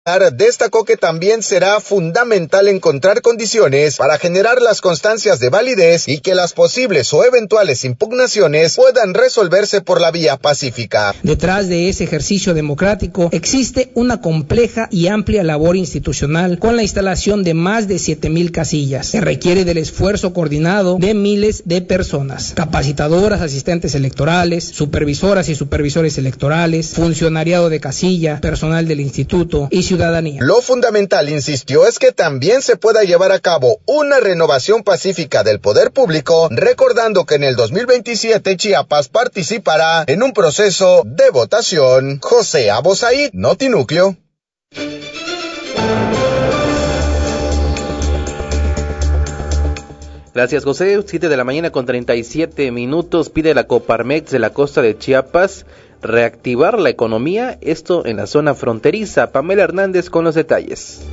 Destacó que también será fundamental encontrar condiciones para generar las constancias de validez y que las posibles o eventuales impugnaciones puedan resolverse por la vía pacífica. Detrás de ese ejercicio democrático existe una compleja y amplia labor institucional con la instalación de más de 7,000 casillas, que requiere del esfuerzo coordinado de miles de personas, capacitadoras, asistentes electorales, supervisoras y supervisores electorales, funcionariado de casilla, personal del instituto y ciudadanía. Lo fundamental, insistió, es que también se pueda llevar a cabo una renovación pacífica del poder público, recordando que en el 2027 Chiapas participará en un proceso de votación. José Abosaid, Notinúcleo. Gracias, José. 7 de la mañana con 37 minutos. Pide la Coparmex de la costa de Chiapas reactivar la economía, esto en la zona fronteriza. Pamela Hernández con los detalles.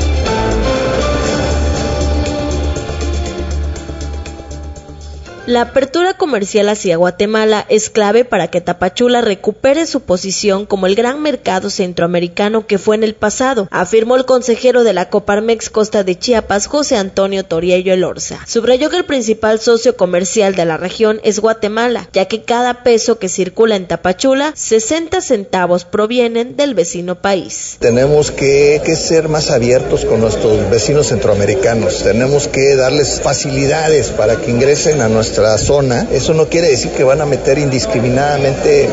La apertura comercial hacia Guatemala es clave para que Tapachula recupere su posición como el gran mercado centroamericano que fue en el pasado, afirmó el consejero de la Coparmex Costa de Chiapas, José Antonio Toriello Elorza. Subrayó que el principal socio comercial de la región es Guatemala, ya que cada peso que circula en Tapachula, 60 centavos provienen del vecino país. Tenemos que ser más abiertos con nuestros vecinos centroamericanos, tenemos que darles facilidades para que ingresen a nuestra zona. Eso no quiere decir que van a meter indiscriminadamente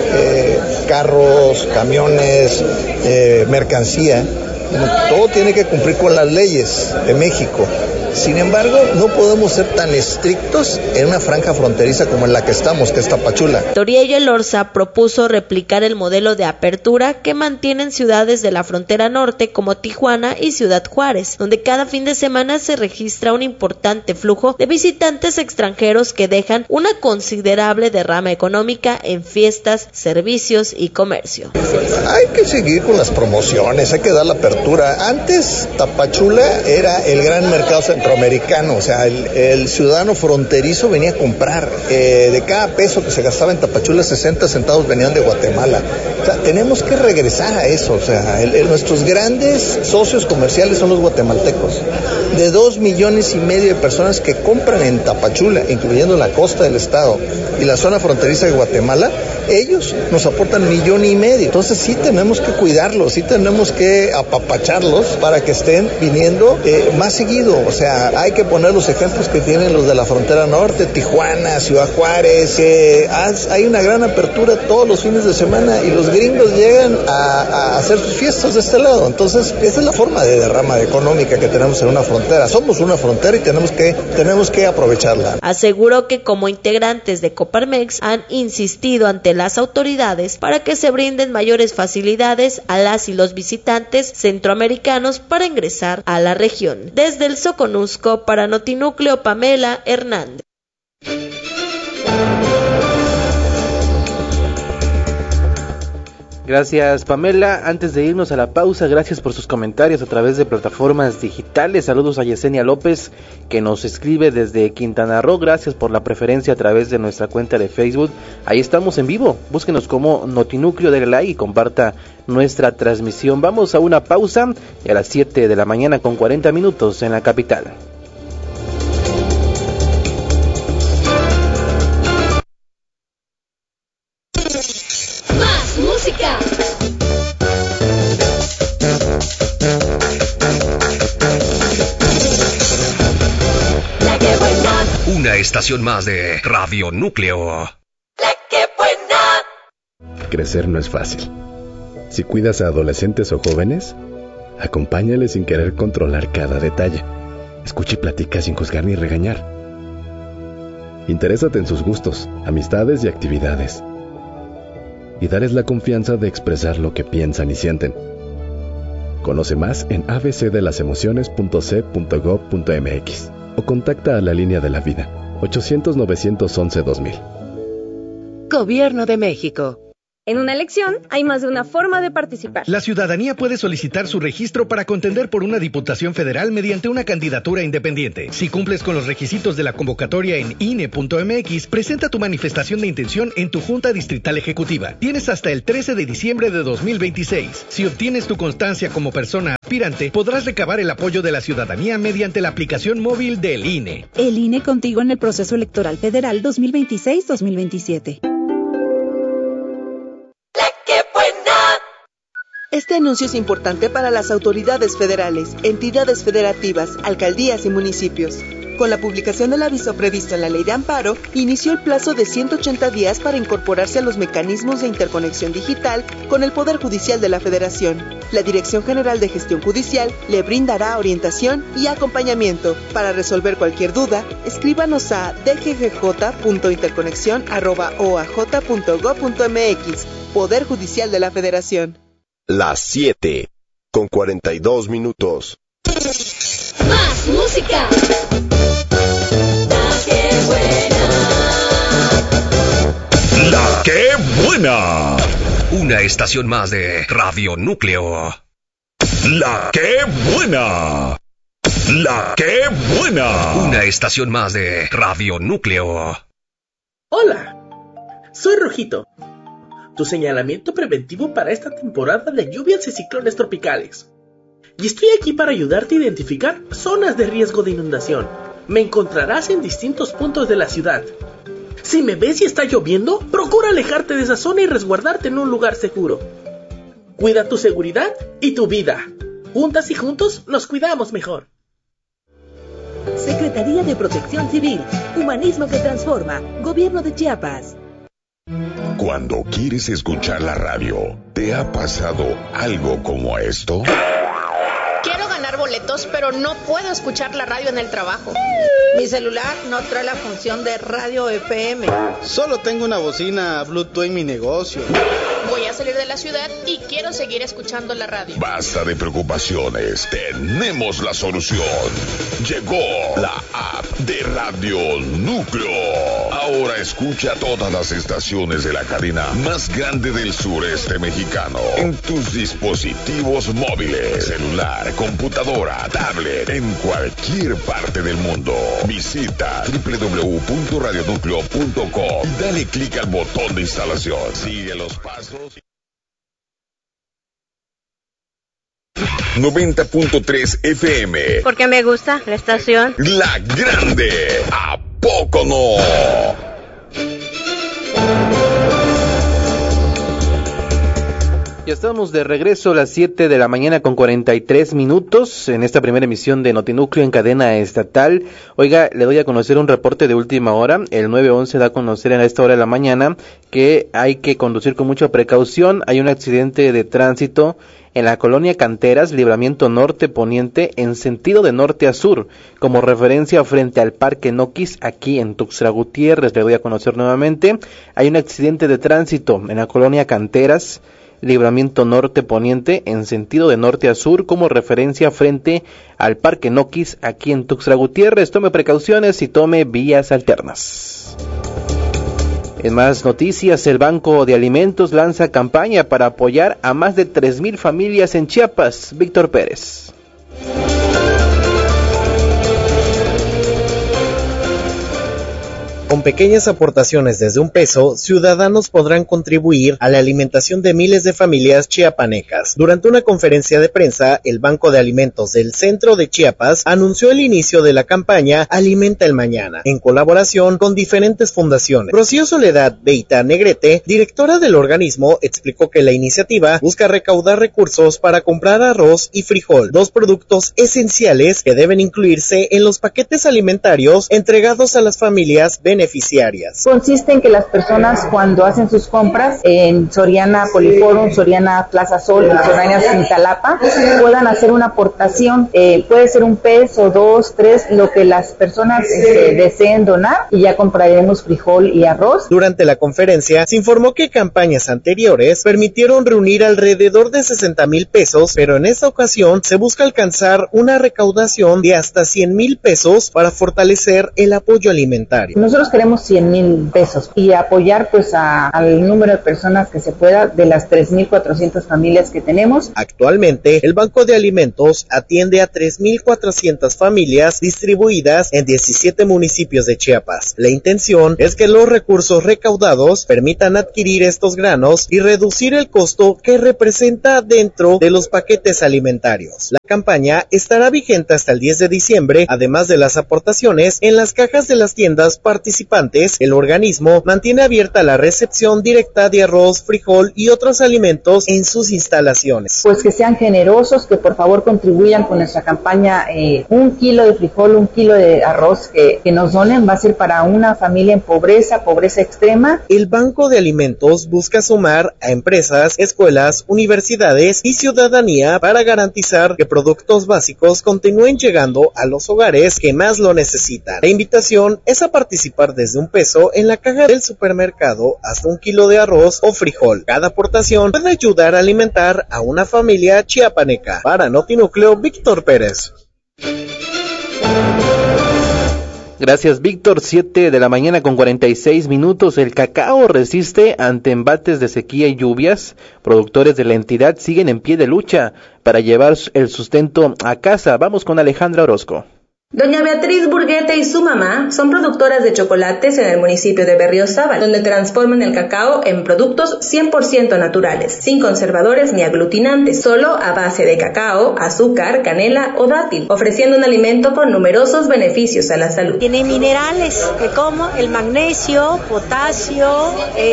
carros, camiones, mercancía. Todo tiene que cumplir con las leyes de México. Sin embargo, no podemos ser tan estrictos en una franja fronteriza como en la que estamos, que es Tapachula. Toriello Elorza propuso replicar el modelo de apertura que mantienen ciudades de la frontera norte como Tijuana y Ciudad Juárez, donde cada fin de semana se registra un importante flujo de visitantes extranjeros que dejan una considerable derrama económica en fiestas, servicios y comercio. Hay que seguir con las promociones, hay que dar la apertura. Antes Tapachula era el gran mercado centroamericano, o sea, el ciudadano fronterizo venía a comprar. De cada peso que se gastaba en Tapachula, 60 centavos venían de Guatemala. O sea, tenemos que regresar a eso. O sea, nuestros grandes socios comerciales son los guatemaltecos. De 2,5 millones de personas que compran en Tapachula, incluyendo la costa del estado y la zona fronteriza de Guatemala, ellos nos aportan 1,5 millones. Entonces sí tenemos que cuidarlos, sí tenemos que apapacharlos para que estén viniendo más seguido. O sea, hay que poner los ejemplos que tienen los de la frontera norte, Tijuana, Ciudad Juárez, hay una gran apertura todos los fines de semana y los gringos llegan a hacer sus fiestas de este lado. Entonces, esa es la forma de derrama económica que tenemos en una frontera. Somos una frontera y tenemos que aprovecharla. Aseguró que como integrantes de Coparmex han insistido ante las autoridades para que se brinden mayores facilidades a las y los visitantes centroamericanos para ingresar a la región. Desde el Soconusco, para Notinúcleo, Pamela Hernández. Gracias, Pamela. Antes de irnos a la pausa, gracias por sus comentarios a través de plataformas digitales. Saludos a Yesenia López, que nos escribe desde Quintana Roo. Gracias por la preferencia a través de nuestra cuenta de Facebook. Ahí estamos en vivo. Búsquenos como Notinúcleo, dale like y comparta nuestra transmisión. Vamos a una pausa y a las 7 de la mañana con 40 minutos en la capital. Más música. La que buena. Una estación más de Radio Núcleo. La que buena. Crecer no es fácil. Si cuidas a adolescentes o jóvenes, acompáñales sin querer controlar cada detalle. Escucha y platica sin juzgar ni regañar. Interésate en sus gustos, amistades y actividades. Y darles la confianza de expresar lo que piensan y sienten. Conoce más en abcdelalemociones.c.gov.mx o contacta a la línea de la vida 800-911-2000. Gobierno de México. En una elección hay más de una forma de participar. La ciudadanía puede solicitar su registro para contender por una diputación federal mediante una candidatura independiente. Si cumples con los requisitos de la convocatoria en INE.mx, presenta tu manifestación de intención en tu Junta Distrital Ejecutiva. Tienes hasta el 13 de diciembre de 2026. Si obtienes tu constancia como persona aspirante, podrás recabar el apoyo de la ciudadanía mediante la aplicación móvil del INE. El INE contigo en el proceso electoral federal 2026-2027. Este anuncio es importante para las autoridades federales, entidades federativas, alcaldías y municipios. Con la publicación del aviso previsto en la Ley de Amparo, inició el plazo de 180 días para incorporarse a los mecanismos de interconexión digital con el Poder Judicial de la Federación. La Dirección General de Gestión Judicial le brindará orientación y acompañamiento. Para resolver cualquier duda, escríbanos a dggj.interconexión@oaj.gov.mx. Poder Judicial de la Federación. Las 7:42. Más música. La que buena. Una estación más de Radio Núcleo. La que buena. La que buena. Una estación más de Radio Núcleo. Hola, soy Rojito, tu señalamiento preventivo para esta temporada de lluvias y ciclones tropicales. Y estoy aquí para ayudarte a identificar zonas de riesgo de inundación. Me encontrarás en distintos puntos de la ciudad. Si me ves y está lloviendo, procura alejarte de esa zona y resguardarte en un lugar seguro. Cuida tu seguridad y tu vida. Juntas y juntos nos cuidamos mejor. Secretaría de Protección Civil, Humanismo que Transforma, Gobierno de Chiapas. Cuando quieres escuchar la radio, ¿te ha pasado algo como esto? Quiero ganar boletos, pero no puedo escuchar la radio en el trabajo. Mi celular no trae la función de radio FM. Solo tengo una bocina Bluetooth en mi negocio. Voy a salir de la ciudad y quiero seguir escuchando la radio. Basta de preocupaciones, tenemos la solución. Llegó la app de Radio Núcleo. Ahora escucha todas las estaciones de la cadena más grande del sureste mexicano en tus dispositivos móviles, celular, computadora, tablet, en cualquier parte del mundo. Visita www.radionúcleo.com y dale clic al botón de instalación. Sigue los pasos. 90.3 FM. Porque me gusta la estación. La Grande. ¿A poco no? Ya estamos de regreso a las 7 de la mañana con 43 minutos en esta primera emisión de Notinúcleo en cadena estatal. Oiga, le doy a conocer un reporte de última hora. El 911 da a conocer a esta hora de la mañana que hay que conducir con mucha precaución. Hay un accidente de tránsito en la colonia Canteras, libramiento norte-poniente, en sentido de norte a sur, como referencia frente al Parque Noquis, aquí en Tuxtla Gutiérrez. Le doy a conocer nuevamente. Hay un accidente de tránsito en la colonia Canteras, libramiento norte-poniente, en sentido de norte a sur, como referencia frente al Parque Noquis, aquí en Tuxtla Gutiérrez. Tome precauciones y tome vías alternas. En más noticias, el Banco de Alimentos lanza campaña para apoyar a más de 3,000 familias en Chiapas. Víctor Pérez. Con pequeñas aportaciones desde $1, ciudadanos podrán contribuir a la alimentación de miles de familias chiapanecas. Durante una conferencia de prensa, el Banco de Alimentos del Centro de Chiapas anunció el inicio de la campaña Alimenta el Mañana, en colaboración con diferentes fundaciones. Rocío Soledad Beita Negrete, directora del organismo, explicó que la iniciativa busca recaudar recursos para comprar arroz y frijol, dos productos esenciales que deben incluirse en los paquetes alimentarios entregados a las familias beneficiarias. Consiste en que las personas, cuando hacen sus compras en Soriana Poliforum, Soriana Plaza Sol y Soriana Cintalapa, puedan hacer una aportación, puede ser $1, 2, 3, lo que las personas deseen donar, y ya compraremos frijol y arroz. Durante la conferencia se informó que campañas anteriores permitieron reunir alrededor de $60,000, pero en esta ocasión se busca alcanzar una recaudación de hasta $100,000 para fortalecer el apoyo alimentario. Nosotros nosotros queremos 100,000 pesos y apoyar pues al número de personas que se pueda de las 3,400 familias que tenemos. Actualmente, el Banco de Alimentos atiende a 3,400 familias distribuidas en 17 municipios de Chiapas. La intención es que los recursos recaudados permitan adquirir estos granos y reducir el costo que representa dentro de los paquetes alimentarios. La campaña estará vigente hasta el 10 de diciembre, además de las aportaciones en las cajas de las tiendas participantes. El organismo mantiene abierta la recepción directa de arroz, frijol y otros alimentos en sus instalaciones. Pues que sean generosos, que por favor contribuyan con nuestra campaña. 1 kilo de frijol, 1 kilo de arroz que nos donen va a ser para una familia en pobreza extrema. El Banco de Alimentos busca sumar a empresas, escuelas, universidades y ciudadanía para garantizar que productos básicos continúen llegando a los hogares que más lo necesitan. La invitación es a participar desde 1 peso en la caja del supermercado hasta 1 kilo de arroz o frijol. Cada aportación puede ayudar a alimentar a una familia chiapaneca. Para Notinúcleo, Víctor Pérez. Gracias, Víctor. 7 de la mañana con 46 minutos. El cacao resiste ante embates de sequía y lluvias. Productores de la entidad siguen en pie de lucha para llevar el sustento a casa. Vamos con Alejandra Orozco. Doña Beatriz Burguete y su mamá son productoras de chocolates en el municipio de Berriozábal, donde transforman el cacao en productos 100% naturales, sin conservadores ni aglutinantes, solo a base de cacao, azúcar, canela o dátil, ofreciendo un alimento con numerosos beneficios a la salud. Tiene minerales, como el magnesio, potasio,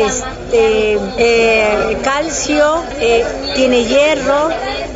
calcio, tiene hierro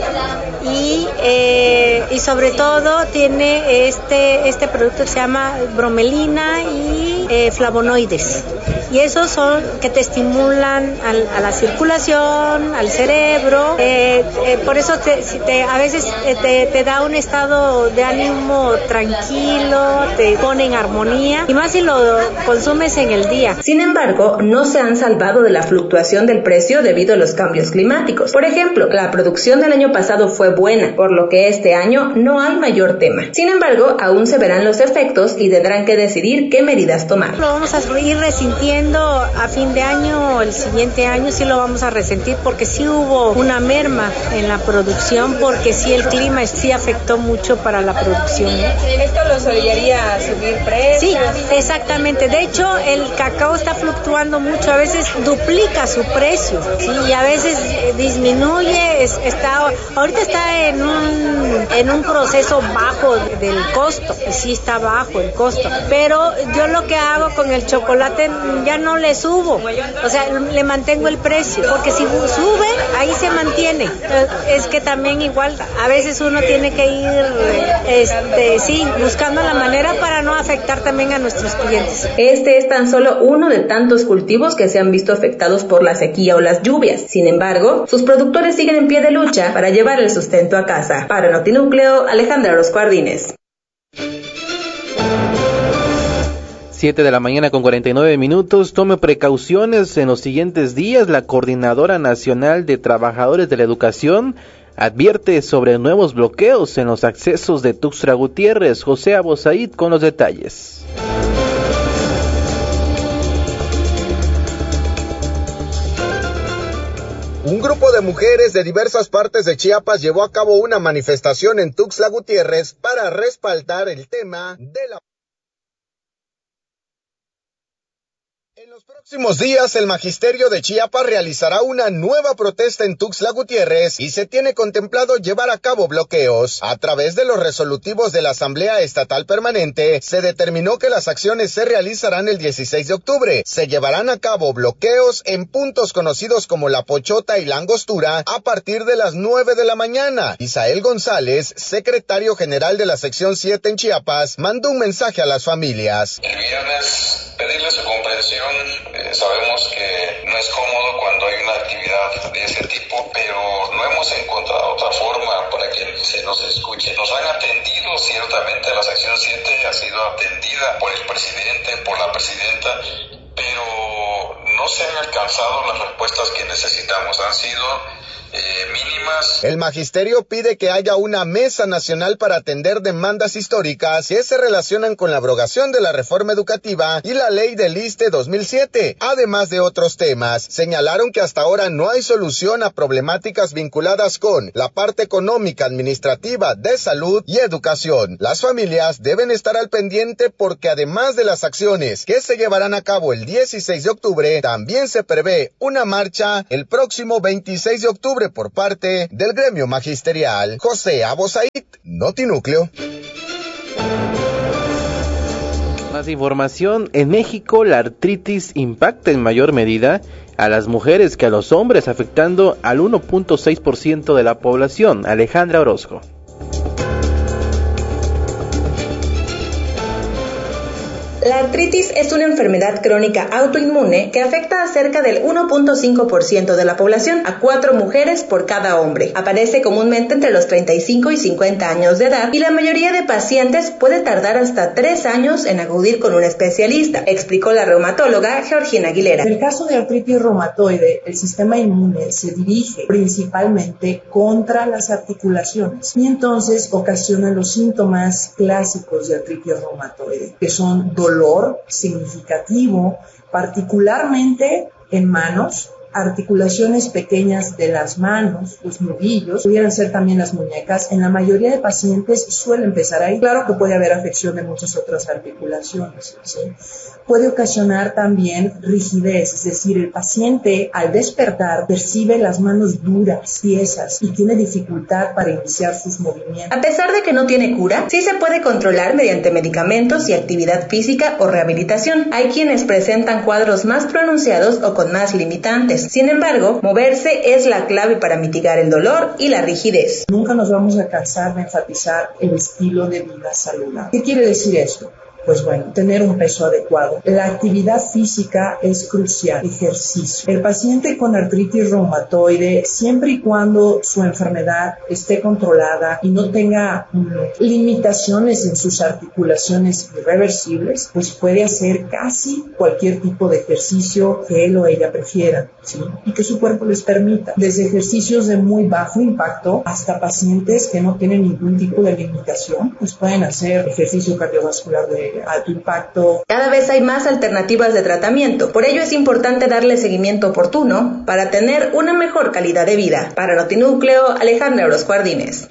y sobre todo tiene este producto que se llama bromelina y flavonoides. Y esos son que te estimulan a la circulación, al cerebro. Por eso a veces te da un estado de ánimo tranquilo, te pone en armonía, y más si lo consumes en el día. Sin embargo, no se han salvado de la fluctuación del precio debido a los cambios climáticos. Por ejemplo, la producción del año pasado fue buena, por lo que este año no hay mayor tema. Sin embargo, aún se verán los efectos y tendrán que decidir qué medidas tomar. Lo vamos a ir resintiendo a fin de año, el siguiente año sí lo vamos a resentir, porque sí hubo una merma en la producción, porque sí el clima sí afectó mucho para la producción. ¿Esto los obligaría a subir precios? Sí, exactamente. De hecho, el cacao está fluctuando mucho, a veces duplica su precio, ¿sí? Y a veces disminuye, ahorita está en un proceso bajo del costo, y sí está bajo el costo, pero yo lo que hago con el chocolate ya no le subo, o sea, le mantengo el precio, porque si sube, ahí se mantiene. Es que también igual, a veces uno tiene que ir, buscando la manera para no afectar también a nuestros clientes. Este es tan solo uno de tantos cultivos que se han visto afectados por la sequía o las lluvias. Sin embargo, sus productores siguen en pie de lucha para llevar el sustento a casa. Para Notinúcleo, Alejandra Orozco Ardínez. 7 de la mañana con 49 minutos. Tome precauciones en los siguientes días. La Coordinadora Nacional de Trabajadores de la Educación advierte sobre nuevos bloqueos en los accesos de Tuxtla Gutiérrez. José Abosaid con los detalles. Un grupo de mujeres de diversas partes de Chiapas llevó a cabo una manifestación en Tuxtla Gutiérrez para respaldar el tema de la... En los próximos días, el Magisterio de Chiapas realizará una nueva protesta en Tuxtla Gutiérrez y se tiene contemplado llevar a cabo bloqueos. A través de los resolutivos de la Asamblea Estatal Permanente, se determinó que las acciones se realizarán el 16 de octubre. Se llevarán a cabo bloqueos en puntos conocidos como La Pochota y La Angostura a partir de las 9 de la mañana. Isael González, secretario general de la sección 7 en Chiapas, mandó un mensaje a las familias. El viernes, pedirle su comprensión. Sabemos que no es cómodo cuando hay una actividad de ese tipo, pero no hemos encontrado otra forma para que se nos escuche. Nos han atendido, ciertamente la sección 7 ha sido atendida por el presidente, por la presidenta, pero no se han alcanzado las respuestas que necesitamos. Han sido mínimas temas. El magisterio pide que haya una mesa nacional para atender demandas históricas que se relacionan con la abrogación de la reforma educativa y la ley del ISSSTE 2007, además de otros temas. Señalaron que hasta ahora no hay solución a problemáticas vinculadas con la parte económica, administrativa, de salud y educación. Las familias deben estar al pendiente porque además de las acciones que se llevarán a cabo el 16 de octubre, también se prevé una marcha el próximo 26 de octubre por parte del gremio magisterial. José Abosaid, Notinúcleo. Más información. En México, la artritis impacta en mayor medida a las mujeres que a los hombres, afectando al 1.6% de la población. Alejandra Orozco. La artritis es una enfermedad crónica autoinmune que afecta a cerca del 1.5% de la población, a 4 mujeres por cada hombre. Aparece comúnmente entre los 35 y 50 años de edad y la mayoría de pacientes puede tardar hasta 3 años en acudir con un especialista, explicó la reumatóloga Georgina Aguilera. En el caso de artritis reumatoide, el sistema inmune se dirige principalmente contra las articulaciones y entonces ocasiona los síntomas clásicos de artritis reumatoide, que son dolor significativo, particularmente en manos, articulaciones pequeñas de las manos, los nudillos, pudieran ser también las muñecas. En la mayoría de pacientes suele empezar ahí. Claro que puede haber afección de muchas otras articulaciones, ¿sí? Puede ocasionar también rigidez, es decir, el paciente al despertar percibe las manos duras, tiesas y tiene dificultad para iniciar sus movimientos. A pesar de que no tiene cura, sí se puede controlar mediante medicamentos y actividad física o rehabilitación. Hay quienes presentan cuadros más pronunciados o con más limitantes. Sin embargo, moverse es la clave para mitigar el dolor y la rigidez. Nunca nos vamos a cansar de enfatizar el estilo de vida saludable. ¿Qué quiere decir esto? Pues bueno, tener un peso adecuado. La actividad física es crucial, ejercicio. El paciente con artritis reumatoide, siempre y cuando su enfermedad esté controlada y no tenga limitaciones en sus articulaciones irreversibles, pues puede hacer casi cualquier tipo de ejercicio que él o ella prefiera, ¿sí? Y que su cuerpo les permita. Desde ejercicios de muy bajo impacto hasta pacientes que no tienen ningún tipo de limitación, pues pueden hacer ejercicio cardiovascular de alto impacto. Cada vez hay más alternativas de tratamiento, por ello es importante darle seguimiento oportuno para tener una mejor calidad de vida. Para Notinúcleo, Alejandra Orozco Ardínez.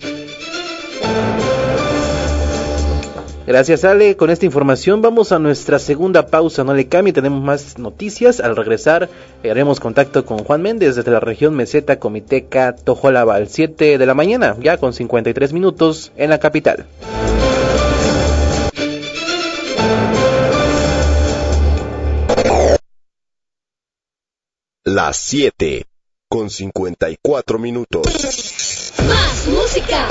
Gracias, Ale. Con esta información vamos a nuestra segunda pausa. No le cambie, tenemos más noticias. Al regresar haremos contacto con Juan Méndez desde la región Meseta Comiteca Tojolaba, al 7 de la mañana, ya con 53 minutos en la capital. Las 7 con 54 minutos. Más música.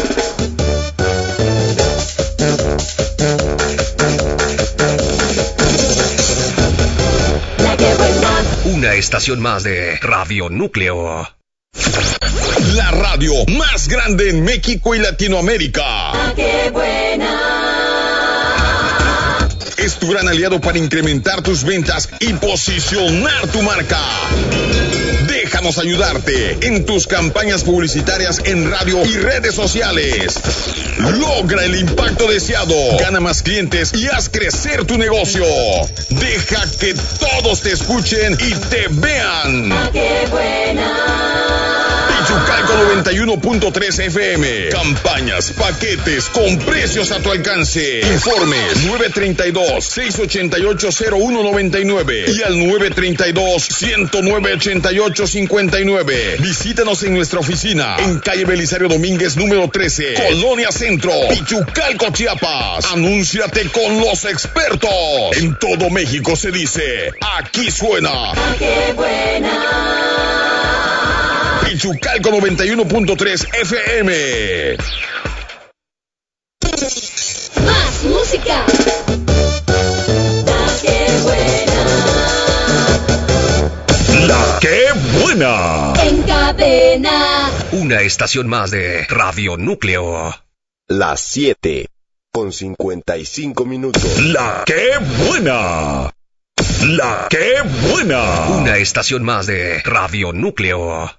La que buena. Una estación más de Radio Núcleo. La radio más grande en México y Latinoamérica. La que buena. Es tu gran aliado para incrementar tus ventas y posicionar tu marca. Déjanos ayudarte en tus campañas publicitarias en radio y redes sociales. Logra el impacto deseado, gana más clientes y haz crecer tu negocio. Deja que todos te escuchen y te vean. ¡Qué buena! Pichucalco 91.3 FM. Campañas, paquetes con precios a tu alcance. Informes 932-688-0199 y al 932-109-8859. Visítanos en nuestra oficina en calle Belisario Domínguez número 13, Colonia Centro, Pichucalco, Chiapas. Anúnciate con los expertos. En todo México se dice, aquí suena. ¡Qué buena! Pichucalco 91.3 FM. Más música. La que buena. La que buena. En cadena. Una estación más de Radio Núcleo. Las 7 con 55 minutos. La que buena. La que buena. Una estación más de Radio Núcleo.